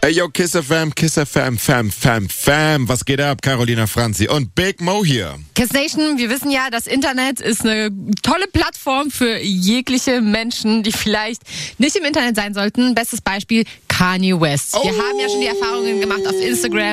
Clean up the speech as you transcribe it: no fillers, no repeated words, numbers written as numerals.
Hey, yo, Kiss FM, Fam. Was geht ab? Carolina Franzi und Big Mo hier. Kiss Nation, wir wissen ja, das Internet ist eine tolle Plattform für jegliche Menschen, die vielleicht nicht im Internet sein sollten. Bestes Beispiel Kanye West. Wir haben ja schon die Erfahrungen gemacht auf Instagram.